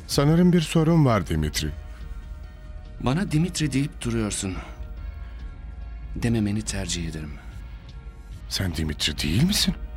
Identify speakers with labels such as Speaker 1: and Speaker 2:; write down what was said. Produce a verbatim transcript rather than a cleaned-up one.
Speaker 1: Sanırım bir sorun var Dimitri.
Speaker 2: Bana Dimitri deyip duruyorsun. Dememeni tercih ederim.
Speaker 1: Sen Dimitri değil misin?